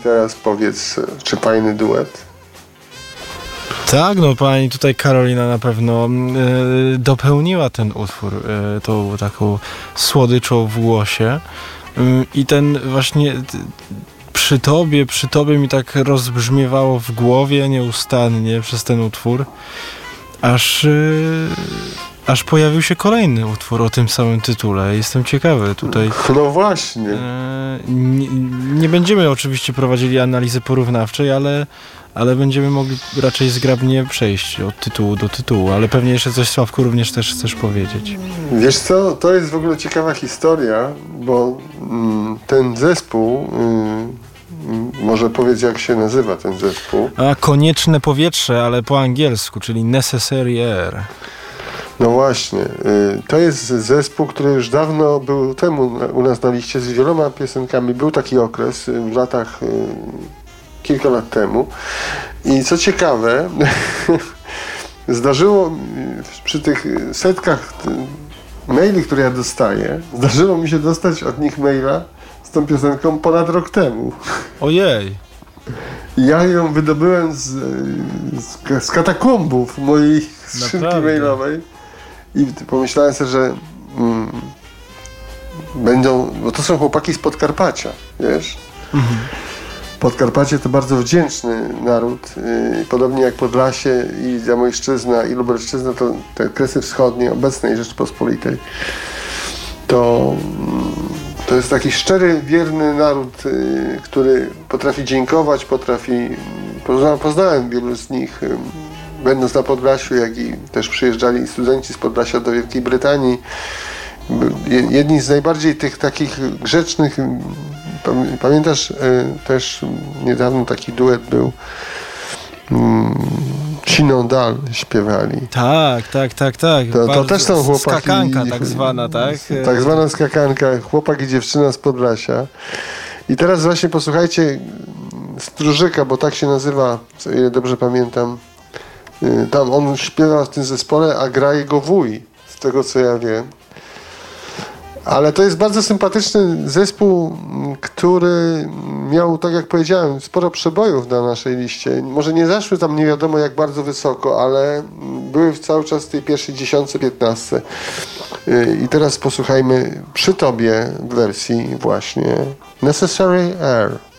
teraz powiedz, czy fajny duet? Tak, no pani tutaj Karolina na pewno dopełniła ten utwór tą taką słodyczą w głosie i ten właśnie przy tobie mi tak rozbrzmiewało w głowie nieustannie przez ten utwór, aż pojawił się kolejny utwór o tym samym tytule. Jestem ciekawy tutaj. No właśnie. Nie będziemy oczywiście prowadzili analizy porównawczej, ale będziemy mogli raczej zgrabnie przejść od tytułu do tytułu, ale pewnie jeszcze coś, Sławku, również też chcesz powiedzieć. Wiesz co, to jest w ogóle ciekawa historia, bo ten zespół, może powiedz, jak się nazywa ten zespół. Konieczne powietrze, ale po angielsku, czyli Necessary Air. No właśnie, to jest zespół, który już dawno był temu u nas na liście z wieloma piosenkami. Był taki okres w latach, kilka lat temu. I co ciekawe, zdarzyło przy tych setkach maili, które ja dostaję, zdarzyło mi się dostać od nich maila z tą piosenką ponad rok temu. Ojej! Ja ją wydobyłem z katakombów mojej skrzynki mailowej i pomyślałem sobie, że będą, bo to są chłopaki z Podkarpacia, wiesz? Mhm. Podkarpacie to bardzo wdzięczny naród, podobnie jak Podlasie i Zamojszczyzna i Lubelszczyzna, to te kresy wschodnie obecnej Rzeczypospolitej. To jest taki szczery, wierny naród, który potrafi dziękować, poznałem wielu z nich, będąc na Podlasiu, jak i też przyjeżdżali studenci z Podlasia do Wielkiej Brytanii. Jedni z najbardziej tych takich grzecznych, pamiętasz, też niedawno taki duet był, Siną Dal śpiewali. Tak. To też są chłopaki. Skakanka tak zwana, tak? Tak zwana skakanka, chłopak i dziewczyna z Podlasia. I teraz właśnie posłuchajcie Stróżyka, bo tak się nazywa, o ile dobrze pamiętam. Tam on śpiewa w tym zespole, a gra jego wuj, z tego co ja wiem. Ale to jest bardzo sympatyczny zespół, który miał, tak jak powiedziałem, sporo przebojów na naszej liście. Może nie zaszły tam nie wiadomo jak bardzo wysoko, ale były cały czas w tej pierwszej 10-15. I teraz posłuchajmy przy tobie w wersji właśnie Necessary Air.